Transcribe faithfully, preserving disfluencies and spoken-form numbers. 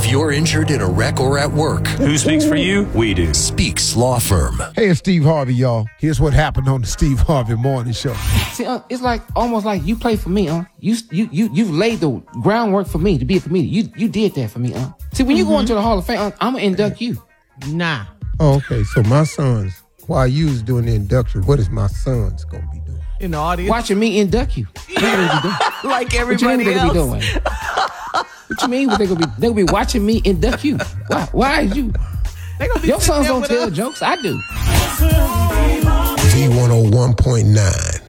you're injured in a wreck or at work, who speaks for you? We do. Speaks Law Firm. Hey, it's Steve Harvey, y'all. Here's what happened on the Steve Harvey Morning Show. See, uh, it's like almost like you play for me, uh. You you you you've laid the groundwork for me to be a comedian. You you did that for me, uh. See, when you mm-hmm. go into the Hall of Fame, uh, I'm gonna induct you. Nah. Oh, okay. So my sons, while you was doing the induction, what is my sons gonna be doing? In the audience, watching me induct you. Like everybody what else. What you mean they gonna be doing? What you mean? What they gonna be? They gonna be watching me induct you. Why? Why is you? They gonna be Your sons don't tell us. jokes. I do. V one oh one point nine.